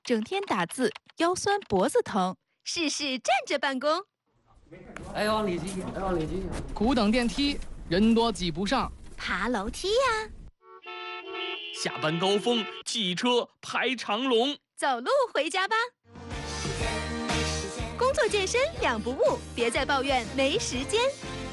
整天打字，腰酸脖子疼，试试站着办公。 哎，往里挤，哎，往里挤。 苦等电梯，人多挤不上。 爬楼梯呀， 下班高峰，汽车排长龙。 走路回家吧。工作健身两不误，别再抱怨没时间。